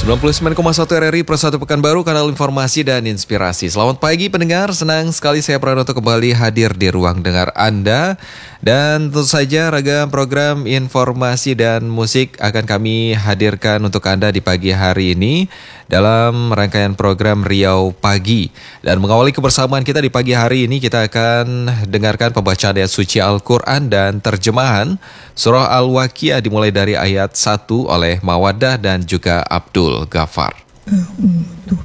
99,1 RRI Persatu Pekanbaru, kanal informasi dan inspirasi. Selamat pagi pendengar, senang sekali saya Pranoto kembali hadir di ruang dengar Anda. Dan tentu saja ragam program informasi dan musik akan kami hadirkan untuk Anda di pagi hari ini dalam rangkaian program Riau Pagi. Dan mengawali kebersamaan kita di pagi hari ini, kita akan dengarkan pembacaan ayat suci Al-Quran dan terjemahan Surah Al-Waqiah dimulai dari ayat 1 oleh Mawadah dan juga Abdul Ghafar.